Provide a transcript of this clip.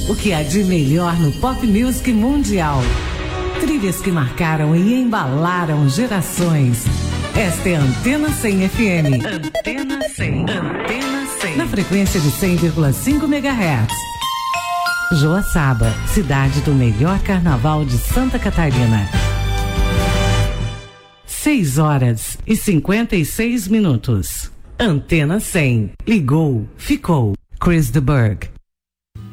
O que há de melhor no pop music mundial. Trilhas que marcaram e embalaram gerações. Esta é a Antena 100 FM. Antena 100. Antena 100. Na frequência de 100,5 MHz. Joaçaba, cidade do melhor carnaval de Santa Catarina. 6h56. Antena 100. Ligou, ficou. Chris de Burgh.